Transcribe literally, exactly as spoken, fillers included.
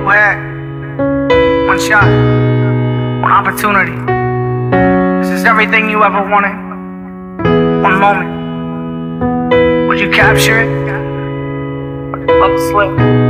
had one shot, one opportunity. This is everything you ever wanted. One moment. Would you capture it? Or just let it slip?